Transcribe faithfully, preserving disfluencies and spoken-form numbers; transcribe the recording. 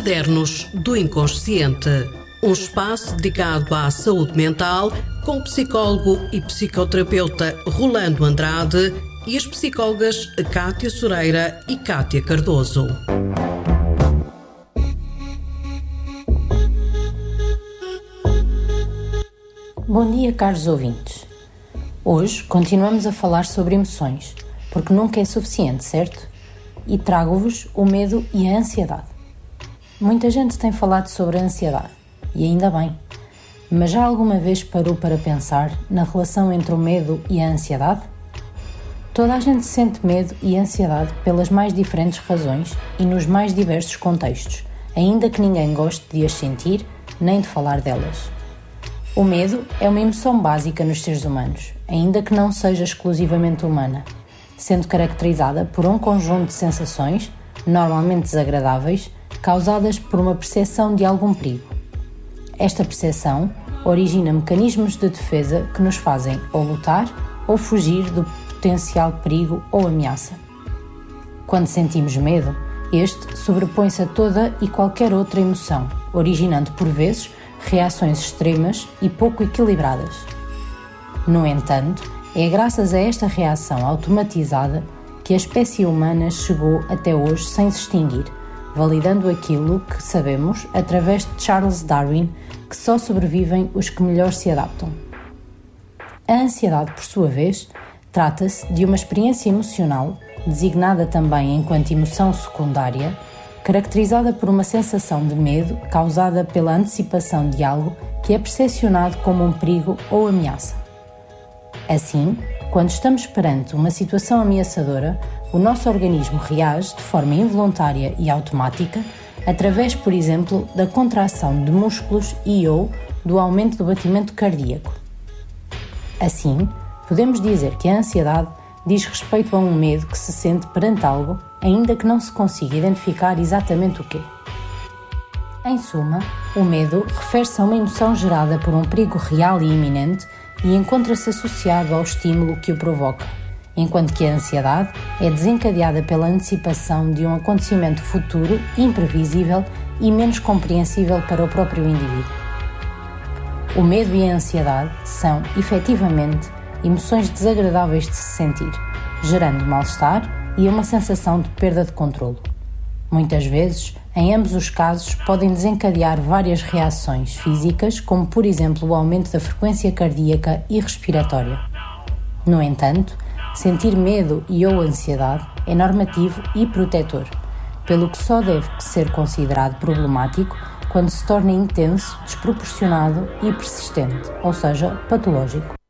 Cadernos do Inconsciente, um espaço dedicado à saúde mental com o psicólogo e psicoterapeuta Rolando Andrade e as psicólogas Cátia Soreira e Cátia Cardoso. Bom dia, caros ouvintes. Hoje continuamos a falar sobre emoções, porque nunca é suficiente, certo? E trago-vos o medo e a ansiedade. Muita gente tem falado sobre a ansiedade, e ainda bem. Mas já alguma vez parou para pensar na relação entre o medo e a ansiedade? Toda a gente sente medo e ansiedade pelas mais diferentes razões e nos mais diversos contextos, ainda que ninguém goste de as sentir nem de falar delas. O medo é uma emoção básica nos seres humanos, ainda que não seja exclusivamente humana, sendo caracterizada por um conjunto de sensações, normalmente desagradáveis, causadas por uma percepção de algum perigo. Esta percepção origina mecanismos de defesa que nos fazem ou lutar ou fugir do potencial perigo ou ameaça. Quando sentimos medo, este sobrepõe-se a toda e qualquer outra emoção, originando por vezes reações extremas e pouco equilibradas. No entanto, é graças a esta reação automatizada que a espécie humana chegou até hoje sem se extinguir, validando aquilo que sabemos através de Charles Darwin, que só sobrevivem os que melhor se adaptam. A ansiedade, por sua vez, trata-se de uma experiência emocional, designada também enquanto emoção secundária, caracterizada por uma sensação de medo causada pela antecipação de algo que é percepcionado como um perigo ou ameaça. Assim, quando estamos perante uma situação ameaçadora, o nosso organismo reage de forma involuntária e automática, através, por exemplo, da contração de músculos e ou do aumento do batimento cardíaco. Assim, podemos dizer que a ansiedade diz respeito a um medo que se sente perante algo, ainda que não se consiga identificar exatamente o quê. Em suma, o medo refere-se a uma emoção gerada por um perigo real e iminente e encontra-se associado ao estímulo que o provoca, enquanto que a ansiedade é desencadeada pela antecipação de um acontecimento futuro, imprevisível e menos compreensível para o próprio indivíduo. O medo e a ansiedade são, efetivamente, emoções desagradáveis de se sentir, gerando mal-estar e uma sensação de perda de controlo. Muitas vezes, em ambos os casos, podem desencadear várias reações físicas, como por exemplo o aumento da frequência cardíaca e respiratória. No entanto, sentir medo e ou ansiedade é normativo e protetor, pelo que só deve ser considerado problemático quando se torna intenso, desproporcionado e persistente, ou seja, patológico.